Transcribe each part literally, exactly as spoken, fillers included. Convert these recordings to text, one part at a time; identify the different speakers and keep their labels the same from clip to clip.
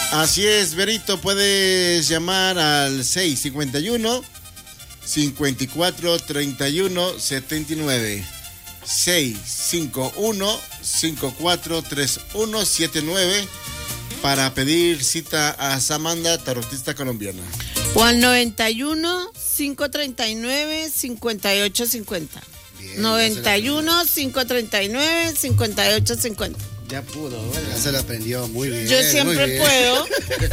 Speaker 1: Así es, Berito, puedes llamar al seis cincuenta y uno, cincuenta y cuatro, treinta y uno, setenta y nueve. seis cinco uno, cinco cuatro tres uno siete nueve para pedir cita a Samantha, tarotista colombiana.
Speaker 2: O al noventa y uno, cinco treinta y nueve, cincuenta y ocho cincuenta. Bien, noventa y uno, cinco treinta y nueve, cincuenta y ocho cincuenta.
Speaker 3: Ya pudo, bueno. Ya se lo aprendió muy bien.
Speaker 2: Yo siempre
Speaker 3: bien.
Speaker 2: puedo.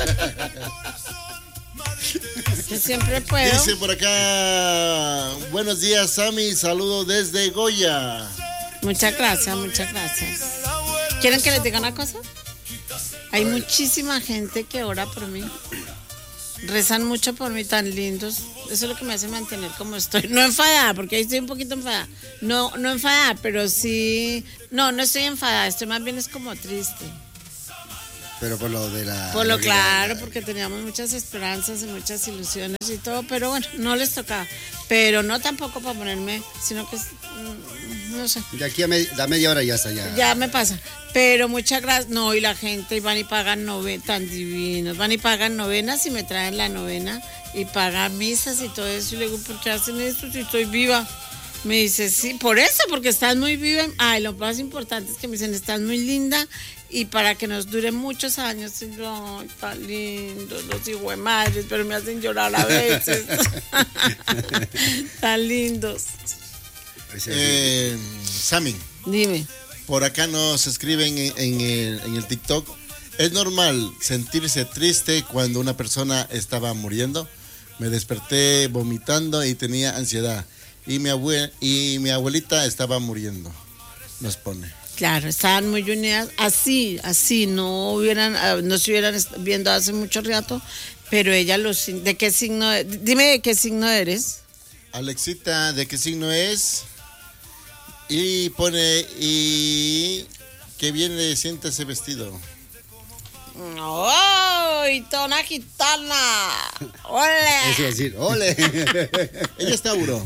Speaker 2: Yo siempre puedo.
Speaker 1: Dice por acá, buenos días, Sammy, saludo desde Goya.
Speaker 2: Muchas gracias, muchas gracias. ¿Quieren que les diga una cosa? Hay muchísima gente que ora por mí. Rezan mucho por mí, tan lindos. Eso es lo que me hace mantener como estoy. No enfadada, porque ahí estoy un poquito enfadada. No, no enfadada, pero sí. No, no estoy enfadada, estoy más bien es como triste.
Speaker 3: Pero por lo de la...
Speaker 2: Por lo claro, porque teníamos muchas esperanzas y muchas ilusiones y todo, pero bueno, no les tocaba. Pero no tampoco para ponerme, sino que, no sé.
Speaker 3: De aquí a me, la media hora ya está, ya.
Speaker 2: Ya me pasa. Pero muchas gracias. No, y la gente van y pagan novenas, tan divinos. Van y pagan novenas y me traen la novena y pagan misas y todo eso. Y le digo, ¿por qué hacen esto si estoy viva? Me dice, sí, por eso, porque estás muy viva. Ay, lo más importante es que me dicen, estás muy linda y para que nos dure muchos años. Y yo, ay, tan lindos los hijos de madres, pero me hacen llorar a veces. Tan lindos.
Speaker 1: Eh, Sammy.
Speaker 2: Dime.
Speaker 1: Por acá nos escriben en, en, el, en el TikTok. ¿Es normal sentirse triste cuando una persona estaba muriendo? Me desperté vomitando y tenía ansiedad. Y mi, abue- y mi abuelita estaba muriendo. Nos pone.
Speaker 2: Claro, estaban muy unidas. Así, así, no hubieran, no se hubieran viendo hace mucho rato. Pero ella, los, ¿de qué signo? Dime de qué signo eres.
Speaker 1: Alexita, ¿de qué signo es? Y pone, y qué bien le siente ese vestido.
Speaker 2: ¡Ay, tona gitana! ¡Ole!
Speaker 3: Eso es decir, ¡ole!
Speaker 1: Ella es Tauro.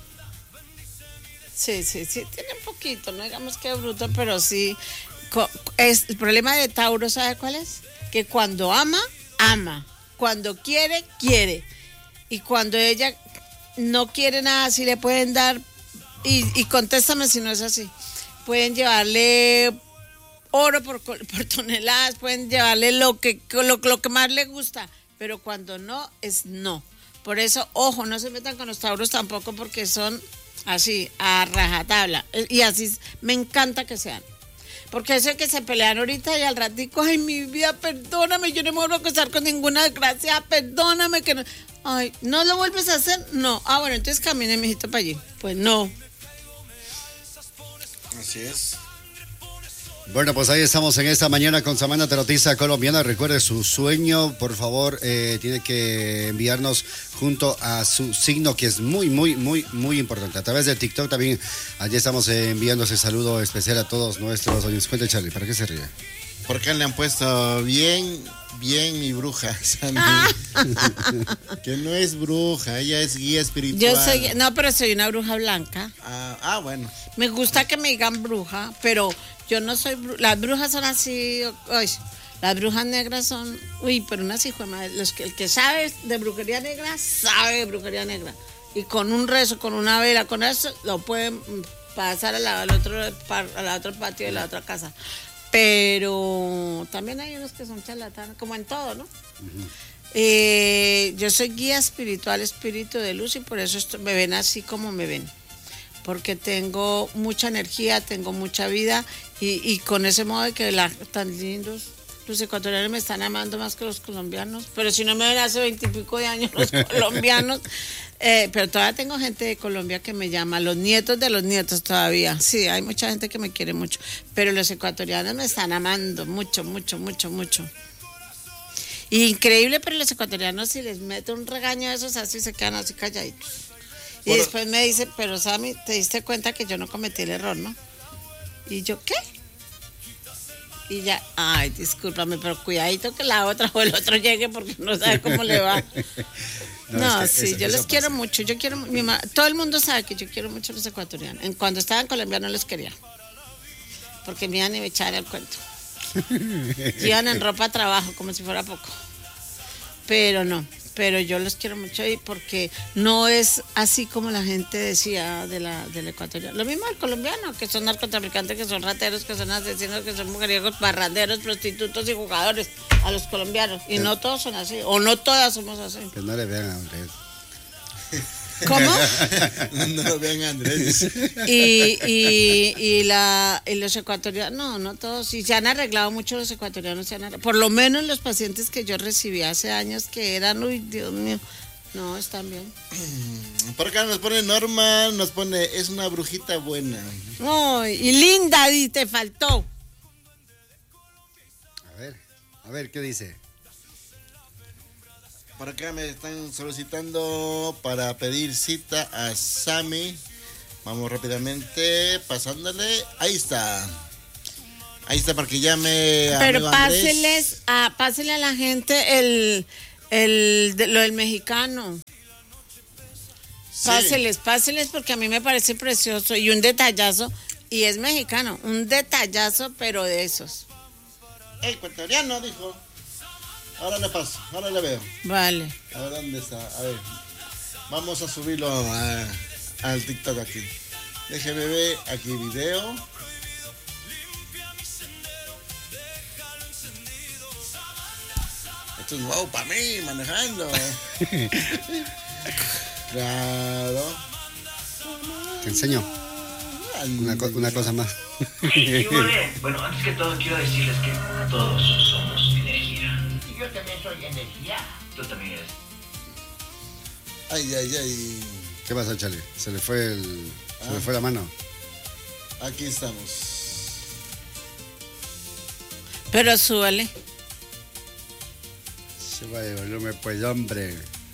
Speaker 2: Sí, sí, sí, tiene un poquito, no digamos que es bruto, pero sí. Es, el problema de Tauro, ¿sabe cuál es? Que cuando ama, ama. Cuando quiere, quiere. Y cuando ella no quiere nada, sí le pueden dar. Y, y contéstame si no es así. Pueden llevarle oro por, por toneladas, pueden llevarle lo que, lo, lo que más le gusta, pero cuando no, es no. Por eso, ojo, no se metan con los tauros tampoco porque son así, a rajatabla. Y así me encanta que sean. Porque eso es que se pelean ahorita y al ratico, ay, mi vida, perdóname, yo no me vuelvo a casar con ninguna desgracia, perdóname que no. Ay, ¿no lo vuelves a hacer? No. Ah, bueno, entonces camine, mijito, para allí. Pues no.
Speaker 1: Así es.
Speaker 3: Bueno, pues ahí estamos en esta mañana con Samantha, tarotista colombiana. Recuerde su sueño, por favor, eh, tiene que enviarnos junto a su signo, que es muy, muy, muy, muy importante. A través de TikTok también, allí estamos eh, enviando ese saludo especial a todos nuestros oyentes. Cuente, Charlie, ¿para qué se ríe?
Speaker 1: Porque le han puesto bien, bien mi bruja, Sammy. Que no es bruja, ella es guía espiritual.
Speaker 2: Yo soy, no, pero soy una bruja blanca.
Speaker 1: Ah, ah bueno.
Speaker 2: Me gusta que me digan bruja, pero yo no soy bruja. Las brujas son así, uy, las brujas negras son, uy, pero unas hijas de madre. Los que, el que sabe de brujería negra, sabe de brujería negra. Y con un rezo, con una vela, con eso, lo pueden pasar a la, al, otro, al otro patio de la otra casa. Pero también hay unos que son charlatanes, como en todo, ¿no? Uh-huh. Eh, yo soy guía espiritual, espíritu de luz, y por eso esto, me ven así como me ven. Porque tengo mucha energía, tengo mucha vida, y, y con ese modo de que la, tan lindos, los ecuatorianos me están amando más que los colombianos, pero si no me ven hace veintipico de años los colombianos. Eh, pero todavía tengo gente de Colombia que me llama, los nietos de los nietos todavía. Sí, hay mucha gente que me quiere mucho, pero los ecuatorianos me están amando mucho, mucho, mucho, mucho. Increíble, pero los ecuatorianos si les meto un regaño de esos así se quedan así calladitos. Y bueno, después me dice, pero Sammy, te diste cuenta que yo no cometí el error, ¿no? Y yo, ¿qué? Y ya, ay, discúlpame, pero cuidadito que la otra o el otro llegue porque no sabe cómo le va. No, no es que sí, eso, yo eso les pasa. Quiero mucho, yo quiero, mi ma, todo el mundo sabe que yo quiero mucho a los ecuatorianos. En, cuando estaba en Colombia no les quería, porque me iban a echar el cuento. Iban en ropa de trabajo, como si fuera poco. Pero no, pero yo los quiero mucho y porque no es así como la gente decía de la, del ecuatoriano. Lo mismo del colombiano, que son narcotraficantes, que son rateros, que son asesinos, que son mujeriegos, parranderos, prostitutos y jugadores a los colombianos. Y no todos son así, o no todas somos así.
Speaker 3: Que no le vean a Andrés.
Speaker 2: ¿Cómo?
Speaker 1: No lo vean, Andrés.
Speaker 2: Y, y, y, la, y los ecuatorianos, no, no todos, y se han arreglado mucho los ecuatorianos, se han arreglado, por lo menos los pacientes que yo recibí hace años que eran, uy, Dios mío, no, están bien.
Speaker 1: Por acá nos pone Norma, nos pone, es una brujita buena.
Speaker 2: No, y linda, y te faltó.
Speaker 3: A ver, a ver, ¿qué dice?
Speaker 1: Por acá me están solicitando para pedir cita a Sammy. Vamos rápidamente pasándole. Ahí está. Ahí está para que llame a
Speaker 2: Pero
Speaker 1: amigo Andrés.
Speaker 2: páseles a, pásele a la gente el, el de, lo del mexicano.
Speaker 1: Sí.
Speaker 2: Páseles, páseles porque a mí me parece precioso y un detallazo. Y es mexicano, un detallazo, pero de esos.
Speaker 1: Ecuatoriano, dijo. Ahora le paso, ahora le veo.
Speaker 2: Vale.
Speaker 1: A ver dónde está. A ver. Vamos a subirlo a, al TikTok aquí. Déjeme ver aquí video. Esto es nuevo para mí, manejando. Claro.
Speaker 3: Te enseño. Una, co- una cosa más.
Speaker 4: Y bueno, antes que todo quiero decirles que todos somos energía.
Speaker 5: Y yo también soy energía.
Speaker 4: Tú también eres.
Speaker 1: Ay, ay, ay.
Speaker 3: ¿Qué pasa, Charlie? Se le fue el, se
Speaker 1: Ah.
Speaker 3: le fue la mano.
Speaker 1: Aquí estamos.
Speaker 2: Pero súbele.
Speaker 3: Se va de volumen, pues, hombre.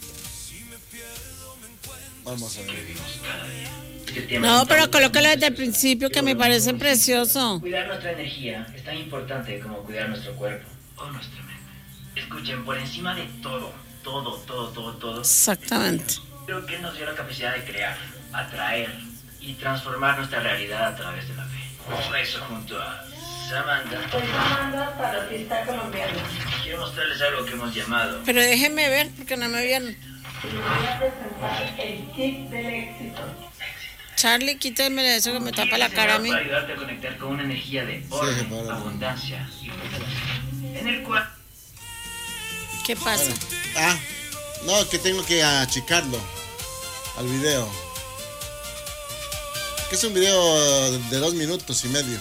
Speaker 1: Vamos a ver.
Speaker 2: No, pero colócalo desde el principio que me parece precioso.
Speaker 4: Cuidar nuestra energía es tan importante como cuidar nuestro cuerpo o nuestra mente. Escuchen, por encima de todo, todo, todo, todo, todo,
Speaker 2: Exactamente.
Speaker 4: creo que nos dio la capacidad de crear, atraer y transformar nuestra realidad a través de la fe. Por eso, junto a Samantha,
Speaker 2: Soy Samantha, tarotista colombiana.
Speaker 4: quiero mostrarles algo que hemos llamado
Speaker 2: Pero déjenme ver porque no me vieron.
Speaker 6: Les voy a presentar el kit del éxito.
Speaker 2: Charlie, quítame eso que me tapa la cara a mí.
Speaker 4: para ayudarte a conectar con una energía de orden,
Speaker 1: para-
Speaker 4: abundancia y protección, en el cual
Speaker 2: ¿Qué pasa?
Speaker 1: Ah, no, que tengo que achicarlo al video. Que es un video de dos minutos y medio.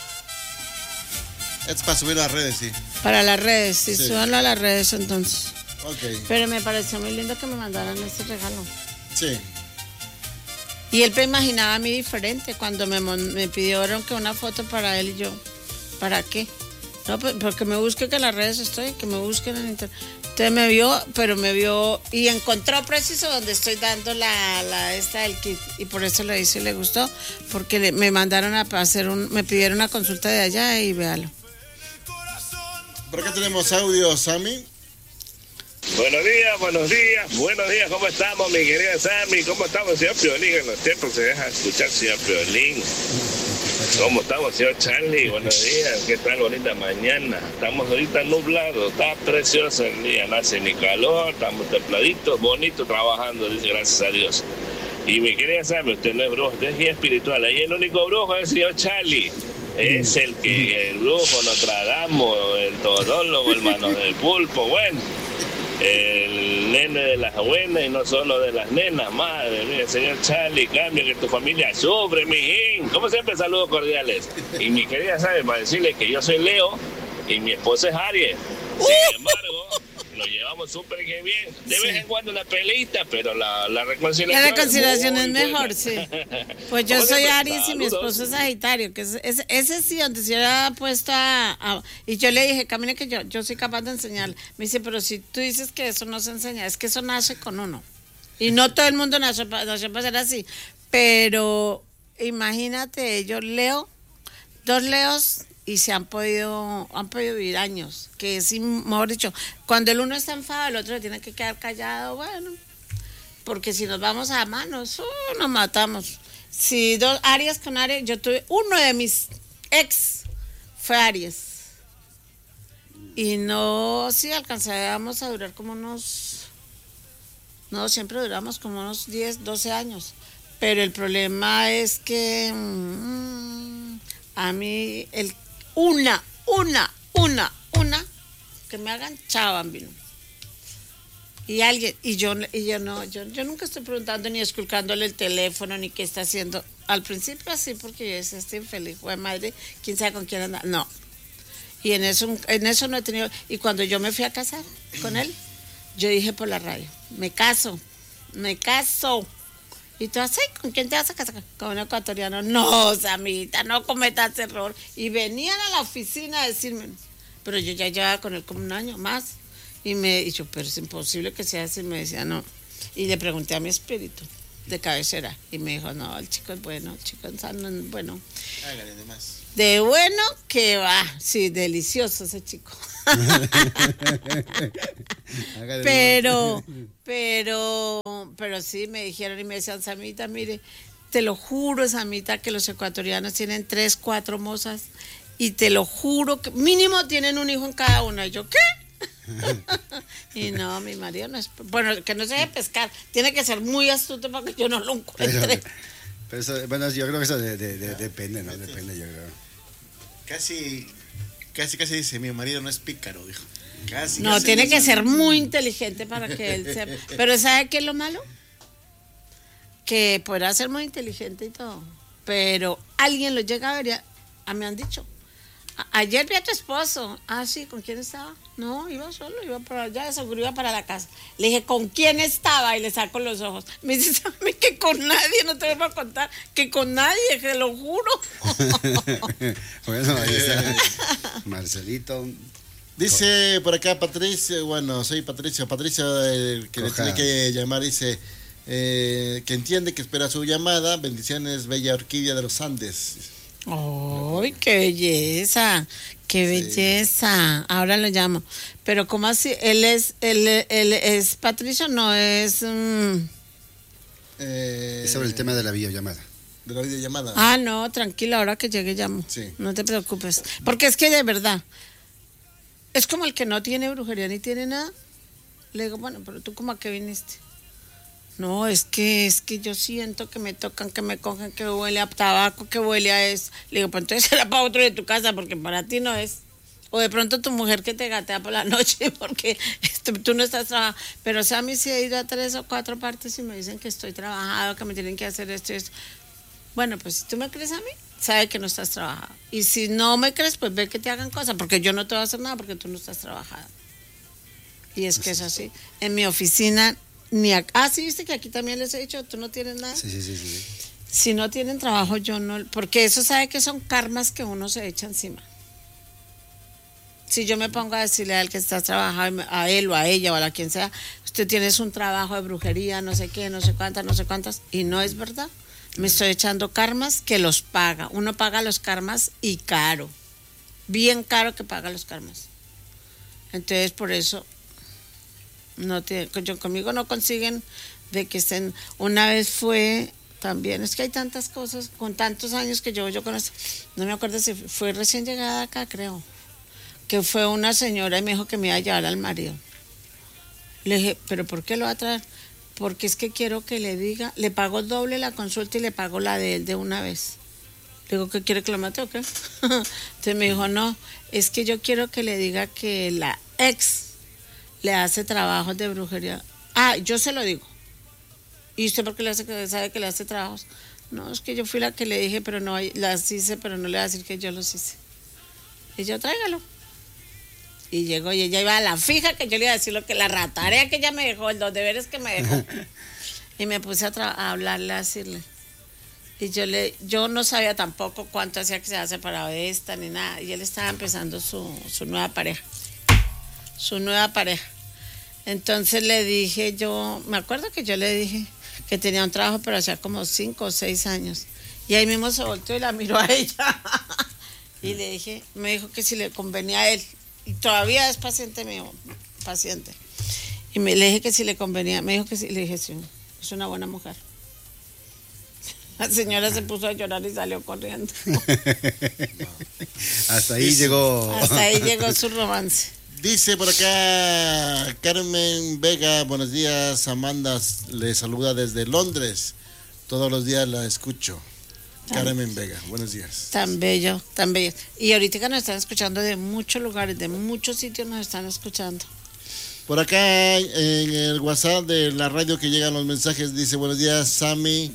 Speaker 1: Es para subirlo a las redes, sí.
Speaker 2: Para las redes, sí,
Speaker 1: Sí.
Speaker 2: súbanlo a las redes entonces.
Speaker 1: Ok,
Speaker 2: Pero me pareció muy lindo que me mandaran ese regalo.
Speaker 1: sí.
Speaker 2: Y él me imaginaba a mí diferente cuando me, mon- me pidieron que una foto para él y yo. ¿Para qué? No, pues, porque me busque que en las redes estoy, que me busquen en internet. Entonces me vio, pero me vio y encontró preciso donde estoy dando la, la esta del kit. Y por eso le hice y le gustó, porque le- me mandaron a hacer un, me pidieron una consulta de allá y véalo.
Speaker 1: Por acá tenemos audio, Sammy.
Speaker 7: Buenos días, buenos días, buenos días, ¿cómo estamos, mi querida Sammy? ¿Cómo estamos, señor Piolín? En los tiempos se deja escuchar, señor Piolín. ¿Cómo estamos, señor Charlie? Buenos días, ¿qué tal? Bonita mañana. Estamos ahorita nublados, está precioso el día, no hace ni calor, estamos templaditos, bonitos, trabajando, dice, gracias a Dios. Y mi querida Sammy, usted no es brujo, usted es guía espiritual, ahí el único brujo es el señor Charlie. Es el que, el brujo, Nostradamus, el todólogo, el mano del pulpo, bueno. El nene de las buenas y no solo de las nenas, madre mía, señor Charlie, cambia que tu familia sufre, mijín. Como siempre, saludos cordiales. Y mi querida sabe, para decirle que yo soy Leo y mi esposa es Aries. Sin embargo, nos llevamos súper que bien. De vez en cuando una peleita, pero la, la reconciliación.
Speaker 2: La reconciliación es,
Speaker 7: muy
Speaker 2: mejor,
Speaker 7: buena.
Speaker 2: sí. Pues yo
Speaker 7: Como
Speaker 2: soy
Speaker 7: siempre,
Speaker 2: Aries y mi
Speaker 7: saludos.
Speaker 2: esposo es Sagitario, que es, es- ese sí, donde se ha puesto a, a- Y yo le dije, camine que yo, yo soy capaz de enseñar. Me dice, pero si tú dices que eso no se enseña, es que eso nace con uno. Y no todo el mundo nació para nació para ser así. Pero imagínate, yo leo, dos leos y se han podido, han podido vivir años. Que es, mejor dicho, cuando el uno está enfadado, el otro le tiene que quedar callado, bueno. Porque si nos vamos a manos, uh, nos matamos. Si dos Aries con Aries, yo tuve, uno de mis ex fue Aries. Y no, sí, alcanzábamos a durar como unos, no, siempre duramos como unos diez, doce años. Pero el problema es que mmm, a mí, el, una, una, una, una, que me hagan chao, bambino. Y alguien, y yo, y yo no, yo, yo nunca estoy preguntando ni esculcándole el teléfono, ni qué está haciendo. Al principio así, porque yo decía, estoy infeliz, güey, madre, quién sabe con quién anda. No. Y en eso, en eso no he tenido. Y cuando yo me fui a casar con él, yo dije por la radio, me caso, me caso. Y tú así, ¿con quién te vas a casar? Con un ecuatoriano. No, Samita, no cometas error. Y venían a la oficina a decirme, pero yo ya llevaba con él como un año más. Y me y yo, pero es imposible que sea así. Me decía, no. Y le pregunté a mi espíritu de cabecera. Y me dijo, no, el chico es bueno, el chico es sano, bueno.
Speaker 1: Hágale de más.
Speaker 2: De bueno que va. Sí, delicioso ese chico. pero, pero, pero sí me dijeron y me decían, Samita, mire, te lo juro, Samita, que los ecuatorianos tienen tres, cuatro mozas. Y te lo juro que mínimo tienen un hijo en cada una. Y yo, ¿qué? Y no, mi marido no es, bueno, que no se deje pescar, tiene que ser muy astuto para que yo no lo encuentre.
Speaker 3: Pero, pero eso, bueno, yo creo que eso de, de, de, depende, ¿no? Depende, yo creo.
Speaker 1: Casi, casi, casi dice, mi marido no es pícaro, dijo. Casi,
Speaker 2: no,
Speaker 1: casi
Speaker 2: tiene
Speaker 1: dice.
Speaker 2: que ser muy inteligente para que él sepa. Pero ¿sabe qué es lo malo? Que podrá ser muy inteligente y todo, pero alguien lo llega a ver y a, a me han dicho, ayer vi a tu esposo. Ah, sí, ¿con quién estaba? No, iba solo, iba para allá, de seguro iba para la casa. Le dije, ¿con quién estaba? Y le saco los ojos. Me dice, ¿sabes que con nadie? No te voy a contar, que con nadie, te lo juro.
Speaker 3: Bueno, ahí está Marcelito.
Speaker 1: Dice por acá Patricia, bueno, soy Patricia, Patricia, el que
Speaker 3: Coja.
Speaker 1: le tiene que llamar, dice eh, que entiende que espera su llamada. Bendiciones, bella orquídea de los Andes.
Speaker 2: ¡Ay, qué belleza! ¡Qué belleza! Ahora lo llamo. Pero ¿cómo así? Él es, él, él es Patricio, no es... Mm...
Speaker 1: Eh,
Speaker 3: Es sobre el tema de la videollamada.
Speaker 1: De la videollamada.
Speaker 2: Ah, no, tranquila, ahora que llegue llamo.
Speaker 1: Sí.
Speaker 2: No te preocupes. Porque es que de verdad, es como el que no tiene brujería ni tiene nada. Le digo, bueno, pero tú ¿cómo a qué viniste? No, es que es que yo siento que me tocan, que me cogen, que huele a tabaco, que huele a eso. Le digo, pues entonces será para otro de tu casa, porque para ti no es. O de pronto tu mujer que te gatea por la noche, porque tú, tú no estás trabajando. Pero o sea, a mí sí he ido a tres o cuatro partes y me dicen que estoy trabajado, que me tienen que hacer esto y esto. Bueno, pues si tú me crees a mí, sabe que no estás trabajado. Y si no me crees, pues ve que te hagan cosas, porque yo no te voy a hacer nada porque tú no estás trabajado. Y es que es así. En mi oficina... Ni acá, ah, sí, viste que aquí también les he dicho, tú no tienes nada.
Speaker 3: Sí, sí, sí, sí.
Speaker 2: Si no tienen trabajo, yo no, porque eso sabe que son karmas que uno se echa encima. Si yo me pongo a decirle al que está trabajando, a él o a ella o a la quien sea, usted tiene un trabajo de brujería, no sé qué, no sé cuántas, no sé cuántas, y no es verdad. Me estoy echando karmas que los paga. Uno paga los karmas y caro, bien caro que paga los karmas. Entonces, por eso... No te, yo, conmigo no consiguen de que estén. Una vez fue también, es que hay tantas cosas, con tantos años que yo, yo conozco, no me acuerdo si fue recién llegada acá, creo, que fue una señora y me dijo que me iba a llevar al marido. Le dije, ¿pero por qué lo va a traer? Porque es que quiero que le diga, le pago doble la consulta y le pago la de él de una vez. Le digo, ¿qué quiere que lo mate o qué? Entonces me dijo, no, es que yo quiero que le diga que la ex le hace trabajos de brujería. Ah, yo se lo digo. ¿Y usted por qué le hace que sabe que le hace trabajos? No, es que yo fui la que le dije, pero no las hice, pero no le voy a decir que yo los hice. Y yo, tráigalo. Y llegó y ella iba a la fija que yo le iba a decir lo que la ratarea que ella me dejó, los deberes que me dejó. Y me puse a, tra- a hablarle, a decirle. Y yo le, yo no sabía tampoco cuánto hacía que se había separado de esta ni nada. Y él estaba empezando su, su nueva pareja. Su nueva pareja. Entonces le dije yo, me acuerdo que yo le dije que tenía un trabajo, pero hacía como cinco o seis años. Y ahí mismo se volteó y la miró a ella. Y le dije, me dijo que si le convenía a él. Y todavía es paciente mío, paciente. Y me, le dije que si le convenía, me dijo que sí. Le dije, sí, es una buena mujer. La señora se puso a llorar y salió corriendo.
Speaker 3: Hasta ahí llegó.
Speaker 2: Hasta ahí llegó su romance.
Speaker 1: Dice por acá Carmen Vega, buenos días, Amanda le saluda desde Londres. Todos los días la escucho. Carmen Vega, buenos días.
Speaker 2: Tan bello, tan bello. Y ahorita nos están escuchando de muchos lugares, de muchos sitios nos están escuchando.
Speaker 1: Por acá en el WhatsApp de la radio que llegan los mensajes, dice buenos días, Sammy.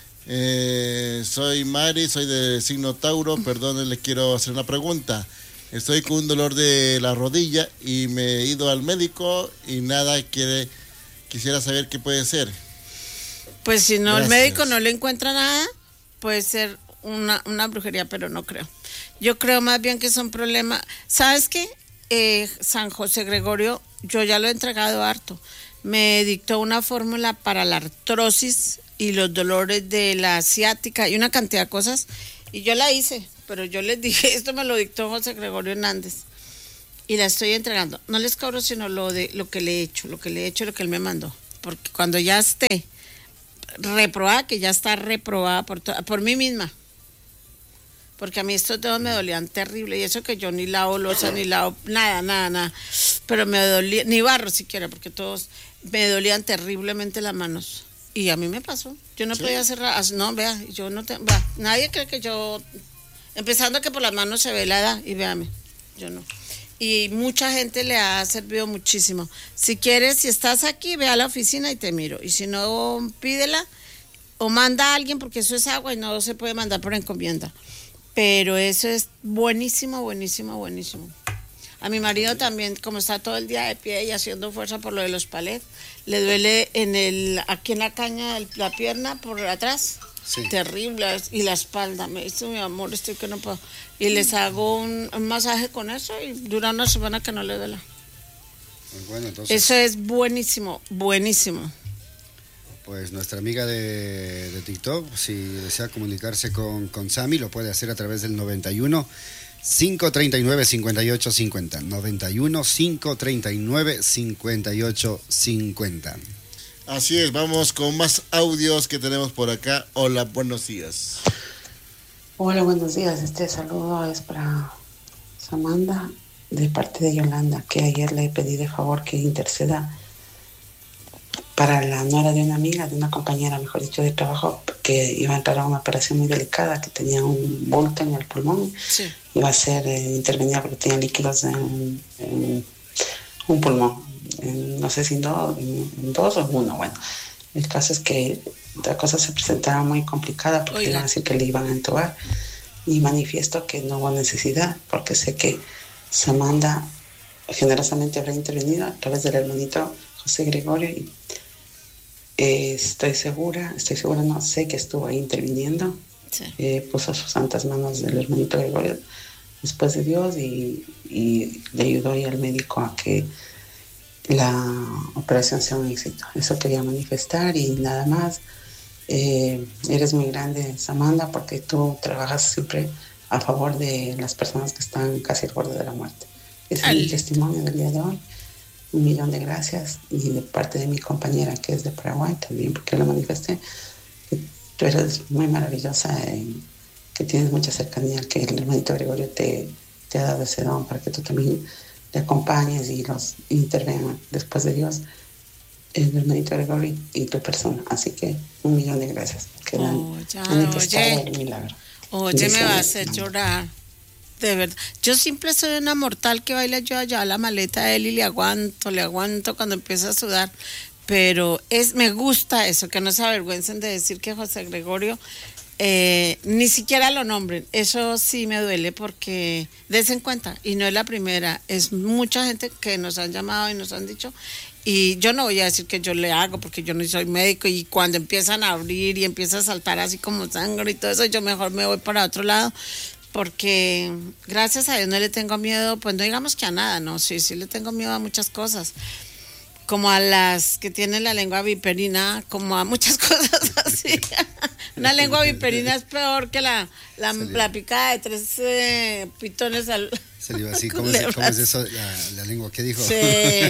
Speaker 1: Eh, soy Mari, soy de signo Tauro, perdón, le quiero hacer una pregunta. Estoy con un dolor de la rodilla y me he ido al médico y nada quiere, quisiera saber qué puede ser.
Speaker 2: Pues si no,
Speaker 1: Gracias.
Speaker 2: el médico no le encuentra nada, puede ser una, una brujería, pero no creo. Yo creo más bien que son problemas. ¿Sabes qué? Eh, San José Gregorio, yo ya lo he entregado harto. Me dictó una fórmula para la artrosis y los dolores de la ciática y una cantidad de cosas. Y yo la hice, pero yo les dije, esto me lo dictó José Gregorio Hernández. Y la estoy entregando. No les cobro sino lo de lo que le he hecho, lo que le he hecho, lo que él me mandó. Porque cuando ya esté reprobada, que ya está reprobada por, to- por mí misma. Porque a mí estos dedos me dolían terrible. Y eso que yo ni lavo losa, ni lavo nada, nada, nada. Pero me dolía, ni barro siquiera, porque todos me dolían terriblemente las manos. Y a mí me pasó. Yo no
Speaker 1: ¿Sí?
Speaker 2: podía hacer, ra- no, vea, yo no te, vea, nadie cree que yo, empezando que por las manos se ve la edad, y véame, yo no. Y mucha gente le ha servido muchísimo. Si quieres, si estás aquí, ve a la oficina y te miro. Y si no, pídela o manda a alguien, porque eso es agua y no se puede mandar por encomienda. Pero eso es buenísimo, buenísimo, buenísimo. A mi marido también, como está todo el día de pie y haciendo fuerza por lo de los palets, le duele en el, aquí en la caña, de la pierna, por atrás.
Speaker 3: Sí.
Speaker 2: Terrible. Y la espalda. Me dice, mi amor, estoy que no puedo. Y les hago un, un masaje con eso y dura una semana que no le duela.
Speaker 3: Bueno, entonces,
Speaker 2: Eso es buenísimo, buenísimo.
Speaker 3: pues nuestra amiga de, de TikTok, si desea comunicarse con, con Sammy, lo puede hacer a través del noventa y uno, cinco treinta y nueve, cincuenta y ocho cincuenta. noventa y uno, cinco treinta y nueve, cincuenta y ocho cincuenta.
Speaker 1: Así es, vamos con más audios que tenemos por acá. Hola, buenos días.
Speaker 8: Hola, buenos días. Este saludo es para Samantha de parte de Yolanda, que ayer le pedí de favor que interceda para la nuera de una amiga, de una compañera, mejor dicho, de trabajo, que iba a entrar a una operación muy delicada, que tenía un bulto en el pulmón.
Speaker 2: Sí.
Speaker 8: Iba a ser eh, intervenida porque tenía líquidos en, en un pulmón. En, no sé si no, en, en dos o en uno. Bueno, el caso es que la cosa se presentaba muy complicada porque
Speaker 2: Oiga.
Speaker 8: iban a decir que le iban a entubar. Y manifiesto que no hubo necesidad, porque sé que Samantha generosamente habrá intervenido a través del hermanito José Gregorio y eh, estoy segura, estoy segura, no sé que estuvo ahí interviniendo,
Speaker 2: Sí.
Speaker 8: eh, puso sus santas manos del hermanito Gregorio después de Dios y, y le ayudó ahí al médico a que la operación sea un éxito. Eso quería manifestar y nada más. Eh, eres muy grande, Samantha, porque tú trabajas siempre a favor de las personas que están casi al borde de la muerte. Ese es
Speaker 2: Al-
Speaker 8: mi testimonio del día de hoy. Un millón de gracias. Y de parte de mi compañera, que es de Paraguay también, porque lo manifesté, que tú eres muy maravillosa, eh, que tienes mucha cercanía, que el hermanito Gregorio te, te ha dado ese don para que tú también le acompañes y los intervengan después de Dios, el hermanito Gregorio y tu persona. Así que un millón de gracias. Que han
Speaker 2: Oh, ya,
Speaker 8: manifestado
Speaker 2: oye.
Speaker 8: el milagro.
Speaker 2: Oye, me va a hacer
Speaker 8: Bendiciones.
Speaker 2: llorar. De verdad. Yo siempre soy una mortal que baila yo allá a la maleta de él y le aguanto, le aguanto cuando empieza a sudar. Pero es, me gusta eso, que no se avergüencen de decir que José Gregorio eh, ni siquiera lo nombren. Eso sí me duele porque desen cuenta, y no es la primera, es mucha gente que nos han llamado y nos han dicho. Y yo no voy a decir que yo le hago porque yo no soy médico, y cuando empiezan a abrir y empieza a saltar así como sangre y todo eso, yo mejor me voy para otro lado, porque gracias a Dios no le tengo miedo, pues no digamos que a nada, no, sí, sí le tengo miedo a muchas cosas, como a las que tienen la lengua viperina, como a muchas cosas así. Una lengua viperina es peor que la, la, la picada de tres eh, pitones al...
Speaker 3: Se le iba así, ¿cómo es, cómo es eso, la, la lengua? ¿Qué dijo?
Speaker 2: Sí.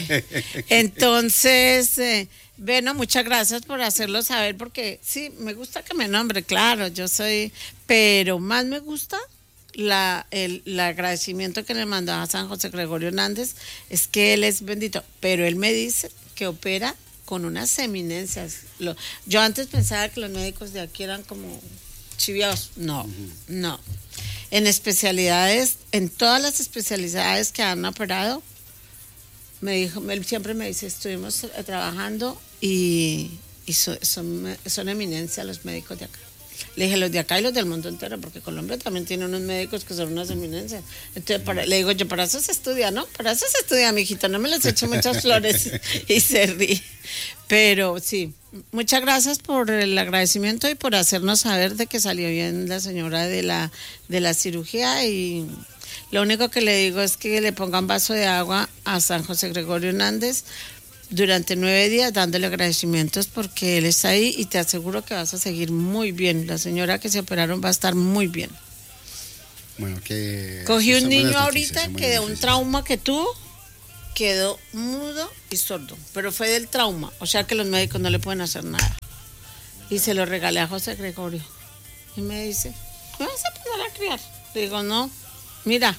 Speaker 2: Entonces, eh, bueno, muchas gracias por hacerlo saber, porque sí, me gusta que me nombre, claro, yo soy, pero más me gusta la, el, el agradecimiento que le mandó a San José Gregorio Hernández es que él es bendito, pero él me dice que opera con unas eminencias. Lo, yo antes pensaba que los médicos de aquí eran como chiviados. No, uh-huh. no. En especialidades, en todas las especialidades que han operado, me dijo, él siempre me dice, estuvimos trabajando y, y so, son, son eminencias los médicos de acá. Le dije, los de acá y los del mundo entero, porque Colombia también tiene unos médicos que son unas eminencias. Entonces, para, le digo yo, para eso se estudia, ¿no? Para eso se estudia, mijito, no me les echo muchas flores. Y se ríe. Pero sí, muchas gracias por el agradecimiento y por hacernos saber de que salió bien la señora de la, de la cirugía. Y lo único que le digo es que le pongan vaso de agua a San José Gregorio Hernández durante nueve días dándole agradecimientos porque él está ahí y te aseguro que vas a seguir muy bien. La señora que se operaron va a estar muy bien.
Speaker 3: Bueno, que...
Speaker 2: Cogí un niño ahorita que de un trauma que tuvo, quedó mudo y sordo, pero fue del trauma, o sea que los médicos no le pueden hacer nada. Y se lo regalé a José Gregorio. Y me dice, ¿me vas a poner a criar? Le digo, no, mira.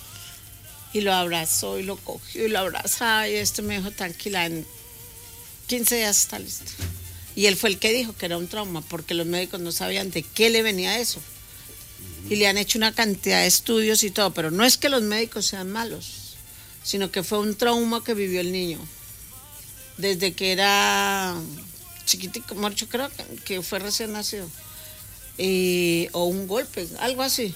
Speaker 2: Y lo abrazó y lo cogió y lo abrazaba y esto me dijo, tranquila, en quince días está listo. Y él fue el que dijo que era un trauma porque los médicos no sabían de qué le venía eso. Y le han hecho una cantidad de estudios y todo, pero no es que los médicos sean malos, sino que fue un trauma que vivió el niño. Desde que era chiquitico, muerto, creo que fue recién nacido. Y, o un golpe, algo así.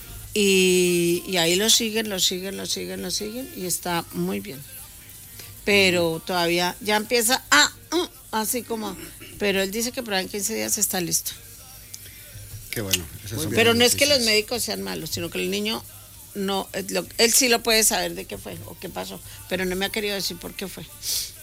Speaker 2: Y, y ahí lo siguen, lo siguen, lo siguen, lo siguen y está muy bien. Pero todavía ya empieza a, uh, así como, pero él dice que por ahí en quince días está listo.
Speaker 3: Qué bueno.
Speaker 2: Pero no es que los médicos sean malos, sino que el niño no, lo, él sí lo puede saber de qué fue o qué pasó, pero no me ha querido decir por qué fue.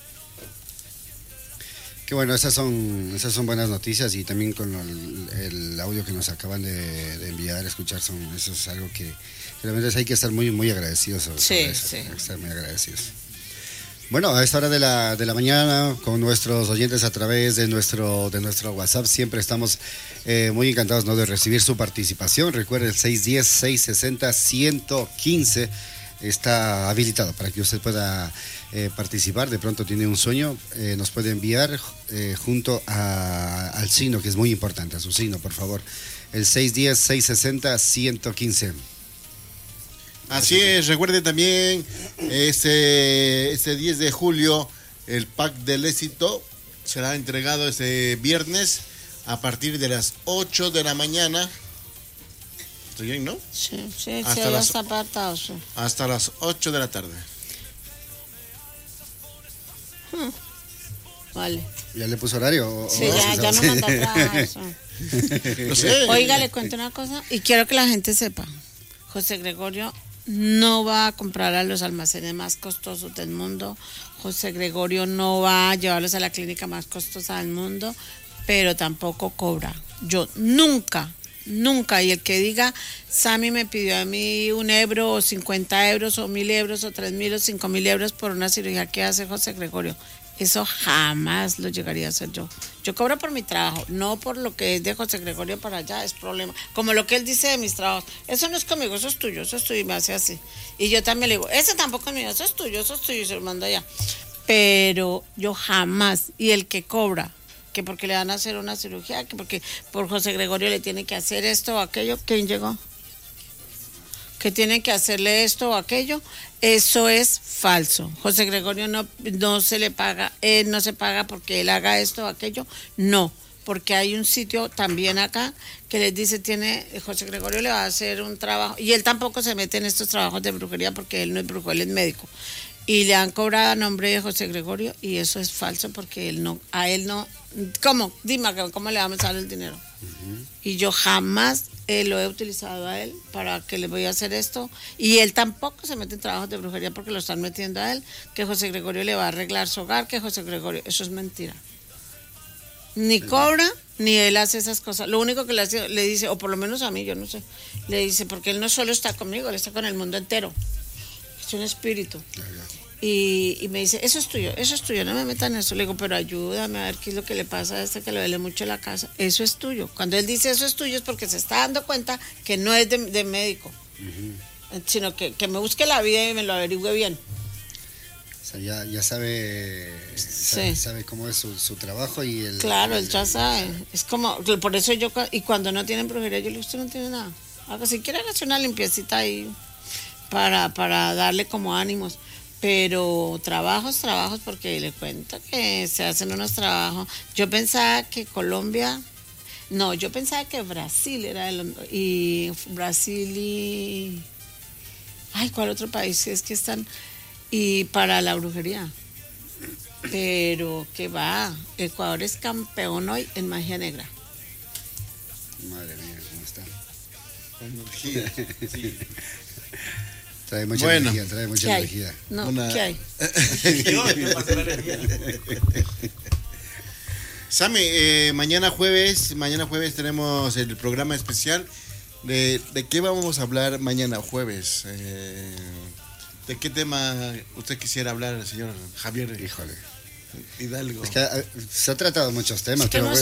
Speaker 3: Qué bueno, esas son esas son buenas noticias y también con el, el audio que nos acaban de, de enviar, escuchar, son eso es algo que realmente hay que estar muy muy agradecidos sobre
Speaker 2: sí,
Speaker 3: eso,
Speaker 2: sí.
Speaker 3: Hay que estar muy agradecidos. Bueno, a esta hora de la, de la mañana, con nuestros oyentes a través de nuestro de nuestro WhatsApp, siempre estamos eh, muy encantados, ¿no?, de recibir su participación. Recuerde, el seis uno cero, seis seis cero, uno uno cinco está habilitado para que usted pueda eh, participar. De pronto tiene un sueño, eh, nos puede enviar eh, junto a, al signo, que es muy importante, a su signo, por favor. El seis uno cero, seis seis cero, uno uno cinco.
Speaker 1: Así es, recuerde también este, este diez de julio el pack del éxito será entregado este viernes a partir de las ocho de la mañana. ¿Estoy bien, no?
Speaker 2: Sí, sí,
Speaker 1: hasta
Speaker 2: sí,
Speaker 1: las,
Speaker 2: está apartado, sí.
Speaker 1: Hasta las ocho de la tarde.
Speaker 2: Hmm. Vale.
Speaker 3: ¿Ya le puso horario? O,
Speaker 2: sí,
Speaker 3: o
Speaker 2: ya, ya me mandó atrás eso.
Speaker 1: No sé.
Speaker 2: Oiga, le cuento una cosa y quiero que la gente sepa. José Gregorio no va a comprar a los almacenes más costosos del mundo. José Gregorio no va a llevarlos a la clínica más costosa del mundo, pero tampoco cobra. Yo nunca, nunca, y el que diga, Sammy me pidió a mí un euro o cincuenta euros o mil euros o tres mil o cinco mil euros por una cirugía que hace José Gregorio, eso jamás lo llegaría a hacer yo. Yo cobro por mi trabajo, no por lo que es de José Gregorio para allá, es problema. Como lo que él dice de mis trabajos, eso no es conmigo, eso es tuyo, eso es tuyo, y me hace así. Y yo también le digo, ese tampoco es mío, eso es tuyo, eso es tuyo, y se lo mando allá. Pero yo jamás, y el que cobra, que porque le van a hacer una cirugía, que porque por José Gregorio le tiene que hacer esto o aquello, ¿quién llegó? Que tienen que hacerle esto o aquello, eso es falso. José Gregorio no, no se le paga, él no se paga porque él haga esto o aquello, no, porque hay un sitio también acá que les dice, tiene, José Gregorio le va a hacer un trabajo, y él tampoco se mete en estos trabajos de brujería porque él no es brujo, él es médico, y le han cobrado a nombre de José Gregorio, y eso es falso porque él no, a él no, ¿cómo? Dime, ¿cómo le vamos a dar el dinero? Uh-huh. Y yo jamás Eh, lo he utilizado a él para que le voy a hacer esto, y él tampoco se mete en trabajos de brujería porque lo están metiendo a él, que José Gregorio le va a arreglar su hogar, que José Gregorio, eso es mentira, ni cobra ni él hace esas cosas. Lo único que le, hace, le dice, o por lo menos a mí, yo no sé, le dice, porque él no solo está conmigo, él está con el mundo entero, es un espíritu. Y, y me dice, eso es tuyo, eso es tuyo, no me metan en eso. Le digo, pero ayúdame a ver qué es lo que le pasa a este que le duele mucho la casa. Eso es tuyo. Cuando él dice eso es tuyo es porque se está dando cuenta que no es de, de médico,
Speaker 3: Ujú.
Speaker 2: Sino que, que me busque la vida y me lo averigüe bien.
Speaker 3: O sea, ya, ya sabe, sabe,
Speaker 2: Sí.
Speaker 3: sabe cómo es su, su trabajo y el...
Speaker 2: Claro,
Speaker 3: el-
Speaker 2: él ya sabe. Es como, por eso yo, cu- y cuando no tienen brujería, yo le digo, usted no tiene nada. Haga, si quiere, hacer una limpiecita ahí para, para darle como ánimos. Pero trabajos, trabajos, porque le cuento que se hacen unos trabajos. Yo pensaba que Colombia, no, yo pensaba que Brasil era el, y Brasil y, ay, ¿cuál otro país es que están? Y para la brujería. Pero que va, Ecuador es campeón hoy en magia negra.
Speaker 3: Madre mía, ¿cómo está?
Speaker 1: Energía, sí.
Speaker 3: Trae mucha
Speaker 1: Bueno.
Speaker 3: energía, trae mucha
Speaker 2: ¿Qué hay?
Speaker 3: energía.
Speaker 2: No,
Speaker 1: Una-
Speaker 2: ¿qué hay?
Speaker 1: Sammy, eh, mañana jueves, mañana jueves tenemos el programa especial. ¿De, de qué vamos a hablar mañana jueves? Eh, ¿De qué tema usted quisiera hablar, señor Javier
Speaker 3: Híjole.
Speaker 1: Hidalgo?
Speaker 3: Es que eh, se ha tratado muchos temas,
Speaker 2: Es que
Speaker 3: pero
Speaker 2: no